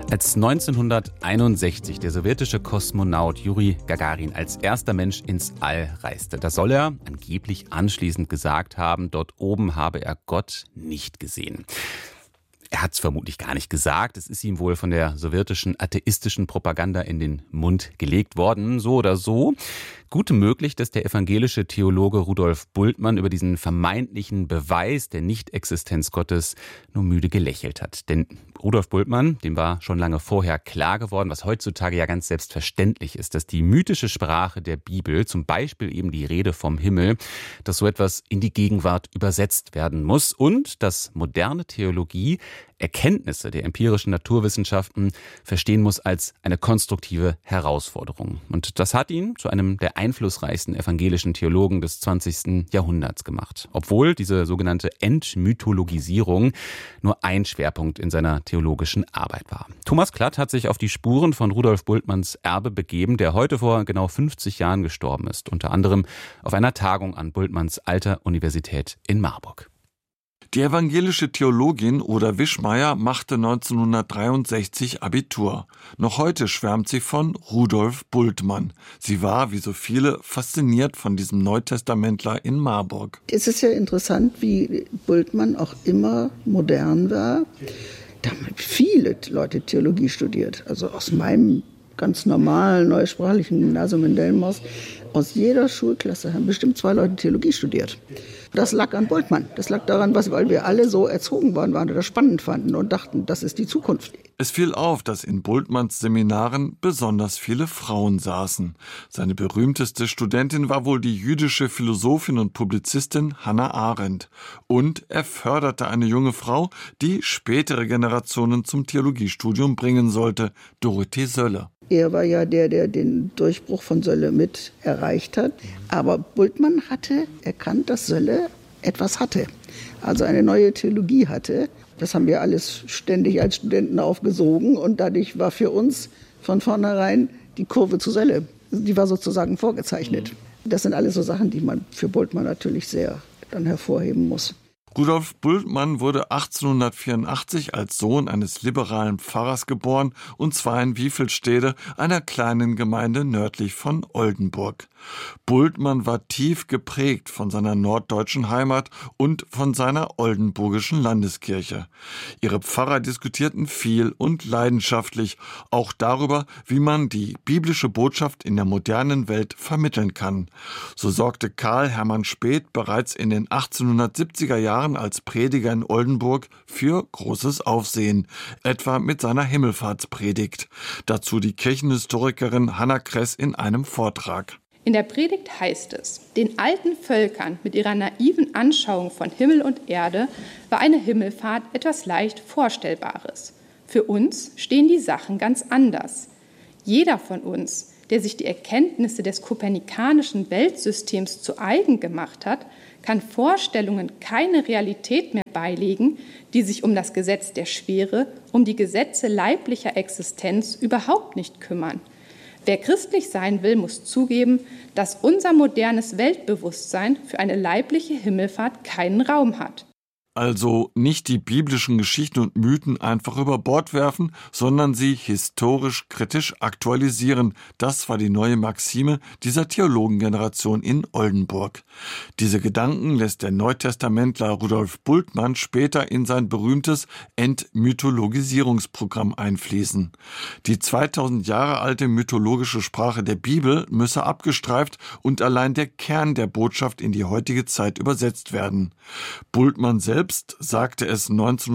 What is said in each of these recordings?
Als 1961 der sowjetische Kosmonaut Juri Gagarin als erster Mensch ins All reiste, da soll er angeblich anschließend gesagt haben, dort oben habe er Gott nicht gesehen. Er hat es vermutlich gar nicht gesagt. Es ist ihm wohl von der sowjetischen atheistischen Propaganda in den Mund gelegt worden. So oder so. Gut möglich, dass der evangelische Theologe Rudolf Bultmann über diesen vermeintlichen Beweis der Nichtexistenz Gottes nur müde gelächelt hat. Denn Rudolf Bultmann, dem war schon lange vorher klar geworden, was heutzutage ja ganz selbstverständlich ist, dass die mythische Sprache der Bibel, zum Beispiel eben die Rede vom Himmel, dass so etwas in die Gegenwart übersetzt werden muss und dass moderne Theologie Erkenntnisse der empirischen Naturwissenschaften verstehen muss als eine konstruktive Herausforderung. Und das hat ihn zu einem der einflussreichsten evangelischen Theologen des 20. Jahrhunderts gemacht. Obwohl diese sogenannte Entmythologisierung nur ein Schwerpunkt in seiner theologischen Arbeit war. Thomas Klatt hat sich auf die Spuren von Rudolf Bultmanns Erbe begeben, der heute vor genau 50 Jahren gestorben ist. Unter anderem auf einer Tagung an Bultmanns Alter Universität in Marburg. Die evangelische Theologin Oda Wischmeyer machte 1963 Abitur. Noch heute schwärmt sie von Rudolf Bultmann. Sie war, wie so viele, fasziniert von diesem Neutestamentler in Marburg. Es ist ja interessant, wie Bultmann auch immer modern war. Da haben viele Leute Theologie studiert. Also aus meinem ganz normalen neusprachlichen Gymnasium in Delmenhorst. Aus jeder Schulklasse haben bestimmt 2 Leute Theologie studiert. Das lag an Bultmann. Das lag daran, weil wir alle so erzogen worden waren und das spannend fanden und dachten, das ist die Zukunft. Es fiel auf, dass in Bultmanns Seminaren besonders viele Frauen saßen. Seine berühmteste Studentin war wohl die jüdische Philosophin und Publizistin Hannah Arendt. Und er förderte eine junge Frau, die spätere Generationen zum Theologiestudium bringen sollte, Dorothee Sölle. Er war ja der den Durchbruch von Sölle mit erreicht hat. Aber Bultmann hatte erkannt, dass Sölle etwas hatte. Also eine neue Theologie hatte. Das haben wir alles ständig als Studenten aufgesogen. Und dadurch war für uns von vornherein die Kurve zu Sölle. Die war sozusagen vorgezeichnet. Das sind alles so Sachen, die man für Bultmann natürlich sehr dann hervorheben muss. Rudolf Bultmann wurde 1884 als Sohn eines liberalen Pfarrers geboren, und zwar in Wiefelstede, einer kleinen Gemeinde nördlich von Oldenburg. Bultmann war tief geprägt von seiner norddeutschen Heimat und von seiner oldenburgischen Landeskirche. Ihre Pfarrer diskutierten viel und leidenschaftlich, auch darüber, wie man die biblische Botschaft in der modernen Welt vermitteln kann. So sorgte Karl Hermann Späth bereits in den 1870er Jahren als Prediger in Oldenburg für großes Aufsehen, etwa mit seiner Himmelfahrtspredigt. Dazu die Kirchenhistorikerin Hanna Kress in einem Vortrag. In der Predigt heißt es: Den alten Völkern mit ihrer naiven Anschauung von Himmel und Erde war eine Himmelfahrt etwas leicht Vorstellbares. Für uns stehen die Sachen ganz anders. Jeder von uns, der sich die Erkenntnisse des kopernikanischen Weltsystems zu eigen gemacht hat, kann Vorstellungen keine Realität mehr beilegen, die sich um das Gesetz der Schwere, um die Gesetze leiblicher Existenz überhaupt nicht kümmern. Wer christlich sein will, muss zugeben, dass unser modernes Weltbewusstsein für eine leibliche Himmelfahrt keinen Raum hat. Also nicht die biblischen Geschichten und Mythen einfach über Bord werfen, sondern sie historisch kritisch aktualisieren. Das war die neue Maxime dieser Theologengeneration in Oldenburg. Diese Gedanken lässt der Neutestamentler Rudolf Bultmann später in sein berühmtes Entmythologisierungsprogramm einfließen. Die 2000 Jahre alte mythologische Sprache der Bibel müsse abgestreift und allein der Kern der Botschaft in die heutige Zeit übersetzt werden. Bultmann selbst sagte es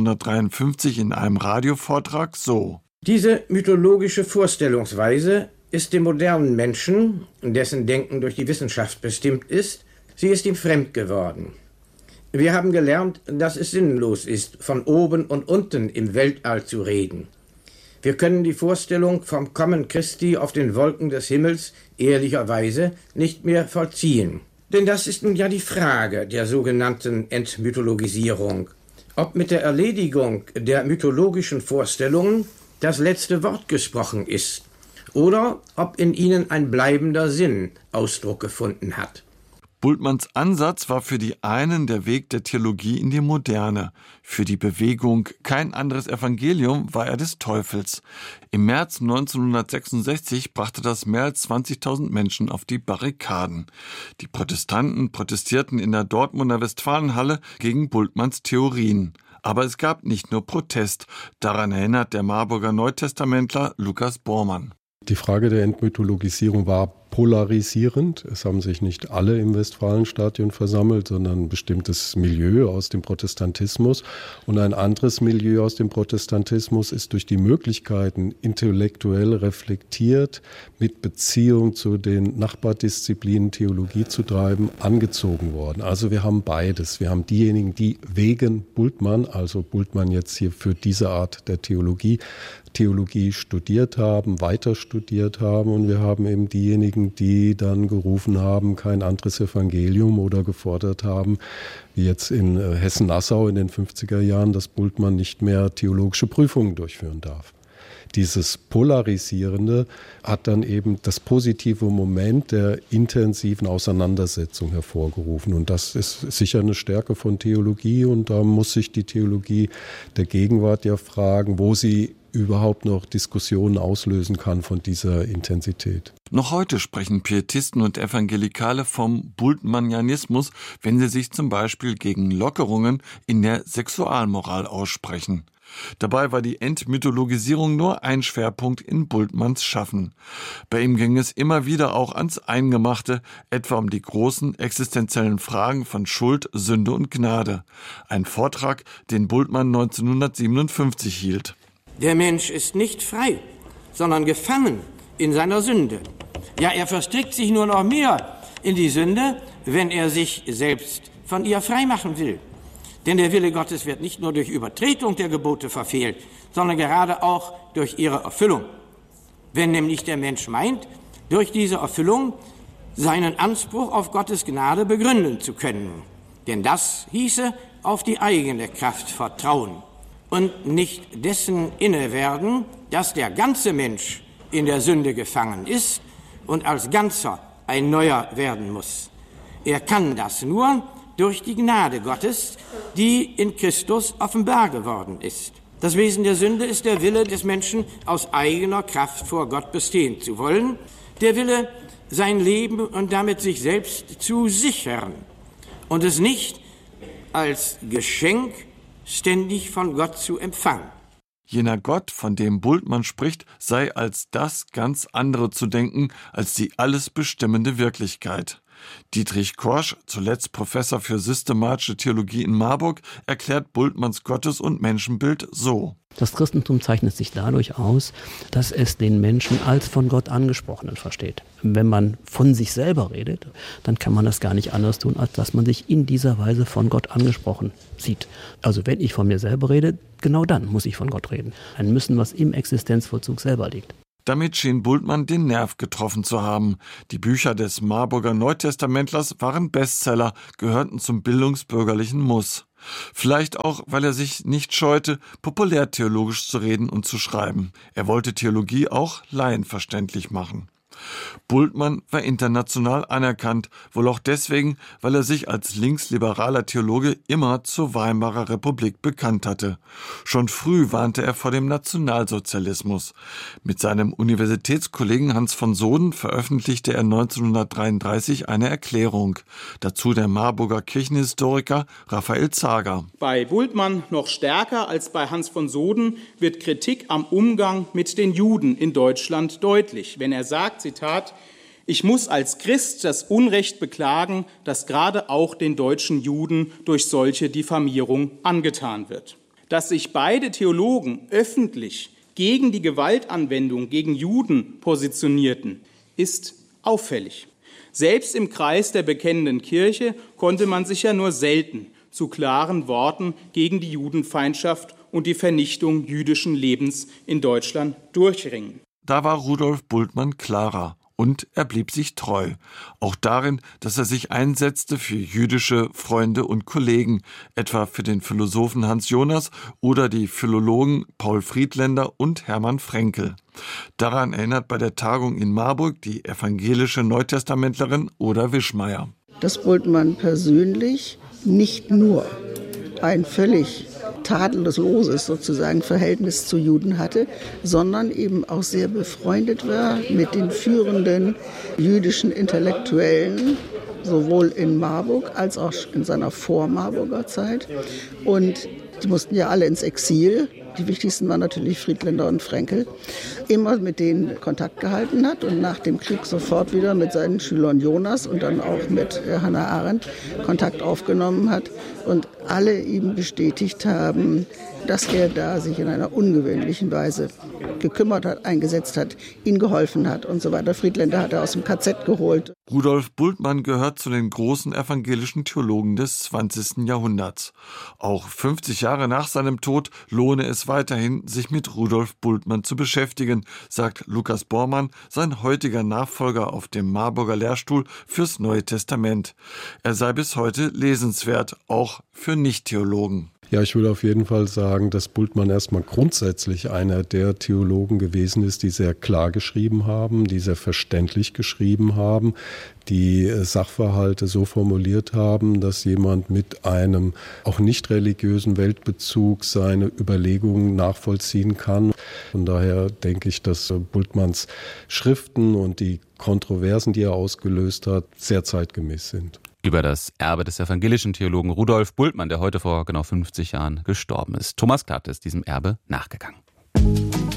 1953 in einem Radiovortrag so: Diese mythologische Vorstellungsweise ist dem modernen Menschen, dessen Denken durch die Wissenschaft bestimmt ist, sie ist ihm fremd geworden. Wir haben gelernt, dass es sinnlos ist, von oben und unten im Weltall zu reden. Wir können die Vorstellung vom Kommen Christi auf den Wolken des Himmels ehrlicherweise nicht mehr vollziehen. Denn das ist nun ja die Frage der sogenannten Entmythologisierung. Ob mit der Erledigung der mythologischen Vorstellungen das letzte Wort gesprochen ist oder ob in ihnen ein bleibender Sinn Ausdruck gefunden hat. Bultmanns Ansatz war für die einen der Weg der Theologie in die Moderne. Für die Bewegung Kein anderes Evangelium war er des Teufels. Im März 1966 brachte das mehr als 20.000 Menschen auf die Barrikaden. Die Protestanten protestierten in der Dortmunder Westfalenhalle gegen Bultmanns Theorien. Aber es gab nicht nur Protest. Daran erinnert der Marburger Neutestamentler Lukas Bormann. Die Frage der Entmythologisierung war polarisierend. Es haben sich nicht alle im Westfalenstadion versammelt, sondern ein bestimmtes Milieu aus dem Protestantismus. Und ein anderes Milieu aus dem Protestantismus ist durch die Möglichkeiten, intellektuell reflektiert, mit Beziehung zu den Nachbardisziplinen Theologie zu treiben, angezogen worden. Also wir haben beides. Wir haben diejenigen, die wegen Bultmann, also Bultmann jetzt hier für diese Art der Theologie studiert haben, weiter studiert haben, und wir haben eben diejenigen, die dann gerufen haben, kein anderes Evangelium, oder gefordert haben, wie jetzt in Hessen-Nassau in den 50er Jahren, dass Bultmann nicht mehr theologische Prüfungen durchführen darf. Dieses Polarisierende hat dann eben das positive Moment der intensiven Auseinandersetzung hervorgerufen. Und das ist sicher eine Stärke von Theologie. Und da muss sich die Theologie der Gegenwart ja fragen, wo sie überhaupt noch Diskussionen auslösen kann von dieser Intensität. Noch heute sprechen Pietisten und Evangelikale vom Bultmannianismus, wenn sie sich zum Beispiel gegen Lockerungen in der Sexualmoral aussprechen. Dabei war die Entmythologisierung nur ein Schwerpunkt in Bultmanns Schaffen. Bei ihm ging es immer wieder auch ans Eingemachte, etwa um die großen existenziellen Fragen von Schuld, Sünde und Gnade. Ein Vortrag, den Bultmann 1957 hielt. Der Mensch ist nicht frei, sondern gefangen in seiner Sünde. Ja, er verstrickt sich nur noch mehr in die Sünde, wenn er sich selbst von ihr freimachen will. Denn der Wille Gottes wird nicht nur durch Übertretung der Gebote verfehlt, sondern gerade auch durch ihre Erfüllung. Wenn nämlich der Mensch meint, durch diese Erfüllung seinen Anspruch auf Gottes Gnade begründen zu können. Denn das hieße auf die eigene Kraft vertrauen und nicht dessen inne werden, dass der ganze Mensch in der Sünde gefangen ist und als Ganzer ein Neuer werden muss. Er kann das nur durch die Gnade Gottes, die in Christus offenbar geworden ist. Das Wesen der Sünde ist der Wille des Menschen, aus eigener Kraft vor Gott bestehen zu wollen, der Wille, sein Leben und damit sich selbst zu sichern und es nicht als Geschenk ständig von Gott zu empfangen. Jener Gott, von dem Bultmann spricht, sei als das ganz andere zu denken, als die alles bestimmende Wirklichkeit. Dietrich Korsch, zuletzt Professor für systematische Theologie in Marburg, erklärt Bultmanns Gottes- und Menschenbild so. Das Christentum zeichnet sich dadurch aus, dass es den Menschen als von Gott Angesprochenen versteht. Wenn man von sich selber redet, dann kann man das gar nicht anders tun, als dass man sich in dieser Weise von Gott angesprochen sieht. Also wenn ich von mir selber rede, genau dann muss ich von Gott reden. Ein Müssen, was im Existenzvollzug selber liegt. Damit schien Bultmann den Nerv getroffen zu haben. Die Bücher des Marburger Neutestamentlers waren Bestseller, gehörten zum bildungsbürgerlichen Muss. Vielleicht auch, weil er sich nicht scheute, populärtheologisch zu reden und zu schreiben. Er wollte Theologie auch laienverständlich machen. Bultmann war international anerkannt, wohl auch deswegen, weil er sich als linksliberaler Theologe immer zur Weimarer Republik bekannt hatte. Schon früh warnte er vor dem Nationalsozialismus. Mit seinem Universitätskollegen Hans von Soden veröffentlichte er 1933 eine Erklärung. Dazu der Marburger Kirchenhistoriker Raphael Zager. Bei Bultmann noch stärker als bei Hans von Soden wird Kritik am Umgang mit den Juden in Deutschland deutlich, wenn er sagt, Zitat, ich muss als Christ das Unrecht beklagen, das gerade auch den deutschen Juden durch solche Diffamierung angetan wird. Dass sich beide Theologen öffentlich gegen die Gewaltanwendung gegen Juden positionierten, ist auffällig. Selbst im Kreis der bekennenden Kirche konnte man sich ja nur selten zu klaren Worten gegen die Judenfeindschaft und die Vernichtung jüdischen Lebens in Deutschland durchringen. Da war Rudolf Bultmann klarer. Und er blieb sich treu. Auch darin, dass er sich einsetzte für jüdische Freunde und Kollegen, etwa für den Philosophen Hans Jonas oder die Philologen Paul Friedländer und Hermann Fränkel. Daran erinnert bei der Tagung in Marburg die evangelische Neutestamentlerin Oda Wischmeier. dass Bultmann persönlich nicht nur ein völlig tadelloses sozusagen Verhältnis zu Juden hatte, sondern eben auch sehr befreundet war mit den führenden jüdischen Intellektuellen, sowohl in Marburg als auch in seiner Vor-Marburger Zeit. Und die mussten ja alle ins Exil. Die wichtigsten waren natürlich Friedländer und Fränkel. Immer mit denen Kontakt gehalten hat und nach dem Krieg sofort wieder mit seinen Schülern Jonas und dann auch mit Hannah Arendt Kontakt aufgenommen hat und alle ihm bestätigt haben, dass er da sich in einer ungewöhnlichen Weise gekümmert hat, eingesetzt hat, ihnen geholfen hat und so weiter. Friedländer hat er aus dem KZ geholt. Rudolf Bultmann gehört zu den großen evangelischen Theologen des 20. Jahrhunderts. Auch 50 Jahre nach seinem Tod lohne es weiterhin, sich mit Rudolf Bultmann zu beschäftigen, sagt Lukas Bormann, sein heutiger Nachfolger auf dem Marburger Lehrstuhl fürs Neue Testament. Er sei bis heute lesenswert, auch für Nicht-Theologen. Ja, ich würde auf jeden Fall sagen, dass Bultmann erstmal grundsätzlich einer der Theologen gewesen ist, die sehr klar geschrieben haben, die sehr verständlich geschrieben haben, die Sachverhalte so formuliert haben, dass jemand mit einem auch nicht religiösen Weltbezug seine Überlegungen nachvollziehen kann. Von daher denke ich, dass Bultmanns Schriften und die Kontroversen, die er ausgelöst hat, sehr zeitgemäß sind. Über das Erbe des evangelischen Theologen Rudolf Bultmann, der heute vor genau 50 Jahren gestorben ist. Thomas Klatt ist diesem Erbe nachgegangen.